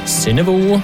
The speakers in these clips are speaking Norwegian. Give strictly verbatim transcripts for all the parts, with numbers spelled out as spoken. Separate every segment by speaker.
Speaker 1: Synnøve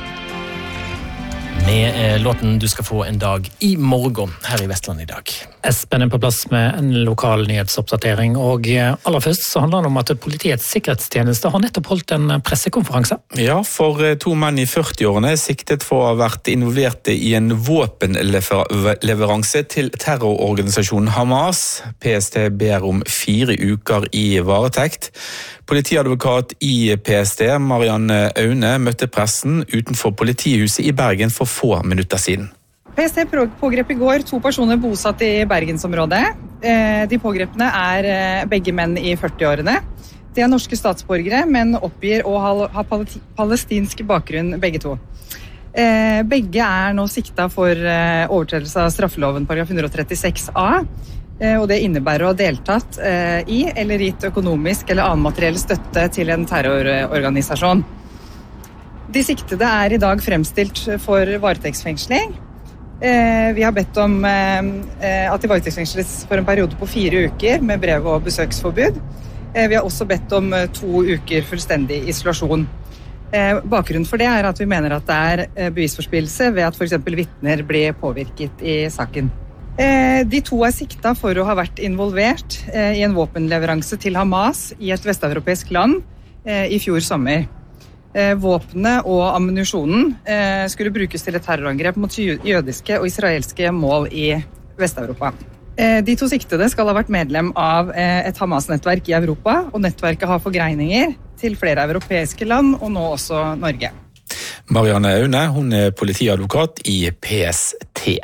Speaker 1: med låten Du skal få en dag i morgen her i Vestland i dag.
Speaker 2: Espen er på plass med en lokal nyhetsoppdatering, og aller først så handler det om at Politiets sikkerhetstjeneste har nettopp holdt en pressekonferanse.
Speaker 3: Ja, for to menn i førti-årene er siktet for å ha vært involverte i en våpenleveranse til terrororganisasjonen Hamas. P S T ber om fire uker i varetekt. Politiadvokat i P S T, Marianne Aune, møtte pressen utenfor politihuset i Bergen for få minutter siden.
Speaker 4: P S T pågrep i går to personer bosatt i Bergensområdet. De pågrepne er begge menn i førti-årene. De er norske statsborgere, men oppgir å ha palestinsk bakgrunn begge to. Begge er nå siktet for overtredelse av straffeloven paragraf one thirty-six A, og det innebærer å ha deltatt i eller gitt økonomisk eller annen materiell støtte til en terrororganisasjon. De siktede er i dag fremstilt for varetektsfengsling. Vi har bedt om at de varetektsfengsles for en periode på fire uker med brev- og besøksforbud. Vi har også bedt om to uker fullstendig isolasjon. Bakgrunnen for det er at vi mener at det er bevisforspillelse ved at for eksempel vitner blir påvirket i saken. De to er siktet for å ha vært involvert i en våpenleveranse til Hamas i et vesteuropeisk land i fjor sommer. Våpnene og ammunisjonen skulle brukes til et terrorangrep mot jødiske og israelske mål i Vest-Europa. De to siktede skal ha vært medlem av et Hamas-nettverk i Europa, og nettverket har forgreininger til flere europeiske land, og nå også Norge.
Speaker 3: Marianne Aune, hun er politiadvokat i P S T.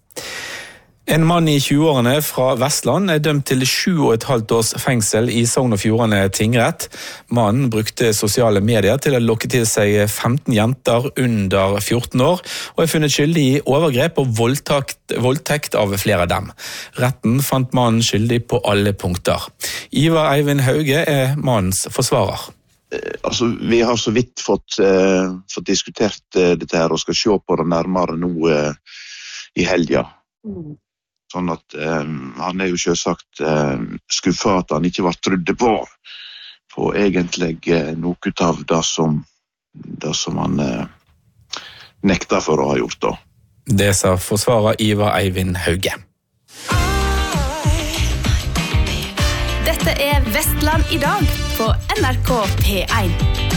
Speaker 3: En mann i tjue-årene fra Vestland er dømt til sju og et halvt års fengsel i Sogn og Fjordane tingrett. Mannen brukte sosiale medier til å lokke til seg femten jenter under fjorten år, og er funnet skyldig i overgrep og voldtekt, voldtekt av flere av dem. Retten fant mannen skyldig på alle punkter. Ivar Eivind Hauge er mannens forsvarer.
Speaker 5: Altså, vi har så vidt fått, uh, fått diskutert uh, dette her, og skal se på det nærmere nå uh, i helga. Mm. Sånn at um, han er jo selvsagt um, skuffet at han ikke var trudde på, på egentlig uh, noe av det som, det som han uh, nekta for å ha gjort da.
Speaker 3: Det sa forsvarer Ivar Eivind Hauge.
Speaker 6: Dette er Vestland i dag på N R K P one.